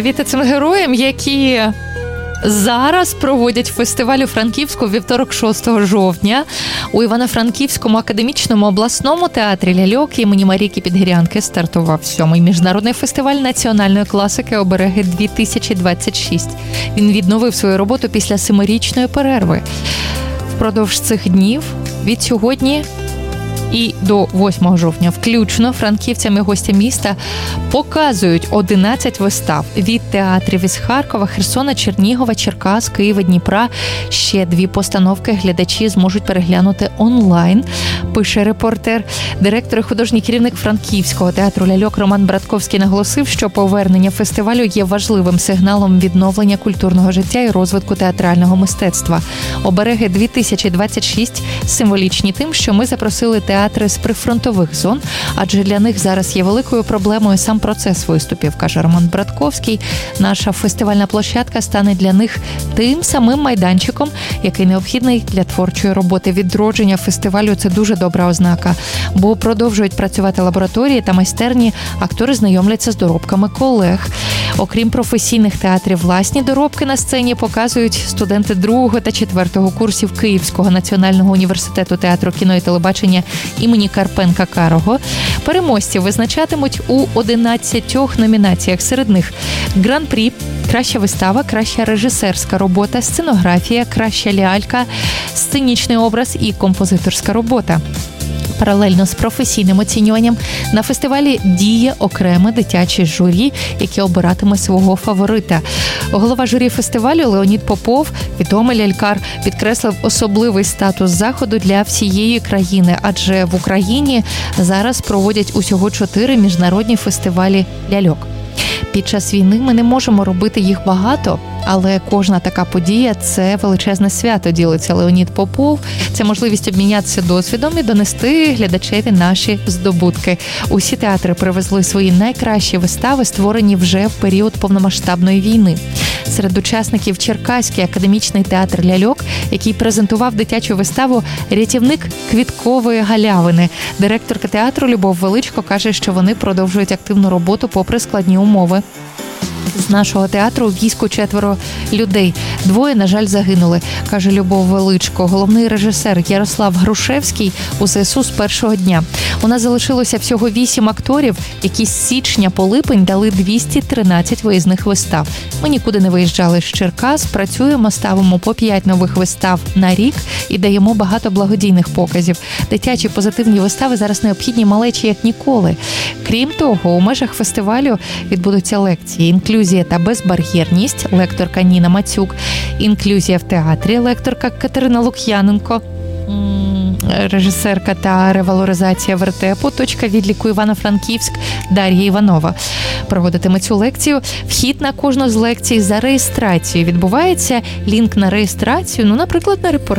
привіт цим героям, які зараз проводять фестиваль у Франківську вівторок 6 жовтня у Івано-Франківському академічному обласному театрі ляльок імені Марійки Підгірянки стартував 7-й міжнародний фестиваль національної класики «Обереги-2026». Він відновив свою роботу після 7-річної перерви. Впродовж цих днів від сьогодні і до 8 жовтня включно франківцям і гостям міста показують 11 вистав від театрів із Харкова, Херсона, Чернігова, Черкас, Києва, Дніпра. Ще 2 постановки глядачі зможуть переглянути онлайн, пише репортер. Директор і художній керівник Франківського театру ляльок Роман Братковський наголосив, що повернення фестивалю є важливим сигналом відновлення культурного життя і розвитку театрального мистецтва. «Обереги-2026» символічні тим, що ми запросили театри з прифронтових зон, адже для них зараз є великою проблемою сам процес виступів, каже Роман Братковський. Наша фестивальна площадка стане для них тим самим майданчиком, який необхідний для творчої роботи. Відродження фестивалю – це дуже добра ознака, бо продовжують працювати лабораторії та майстерні, актори знайомляться з доробками колег. Окрім професійних театрів, власні доробки на сцені показують студенти 2-го та 4-го курсів Київського національного університету театру, кіно і телебачення імені Карпенка-Карого. Переможці визначатимуть у 11 номінаціях. Серед них гран-прі, краща вистава, краща режисерська робота, сценографія, краща лялька, сценічний образ і композиторська робота. Паралельно з професійним оцінюванням на фестивалі діє окреме дитяче журі, яке обиратиме свого фаворита. Голова журі фестивалю Леонід Попов, відомий лялькар, підкреслив особливий статус заходу для всієї країни, адже в Україні зараз проводять усього 4 міжнародні фестивалі ляльок. Під час війни ми не можемо робити їх багато, але кожна така подія – це величезне свято, ділиться Леонід Попов. Це можливість обмінятися досвідом і донести глядачеві наші здобутки. Усі театри привезли свої найкращі вистави, створені вже в період повномасштабної війни. Серед учасників Черкаський академічний театр ляльок, який презентував дитячу виставу «Рятівник квіткової галявини». Директорка театру Любов Величко каже, що вони продовжують активну роботу попри складні умови. З нашого театру у війську 4 людей. 2, на жаль, загинули, каже Любов Величко. Головний режисер Ярослав Грушевський у ЗСУ з першого дня. У нас залишилося всього 8 акторів, які з січня по липень дали 213 виїзних вистав. Ми нікуди не виїжджали з Черкас, працюємо, ставимо по 5 нових вистав на рік і даємо багато благодійних показів. Дитячі позитивні вистави зараз необхідні малечі як ніколи. Крім того, у межах фестивалю відбудуться лекції «Інклюзія та безбар'єрність», лекторка Ніна Мацюк, «Інклюзія в театрі», лекторка Катерина Лук'яненко, режисерка та ревалоризація вертепу, точка відліку Івано-Франківськ, Дар'я Іванова проводитиме цю лекцію. Вхід на кожну з лекцій за реєстрацією відбувається. Лінк на реєстрацію, наприклад, на репортаж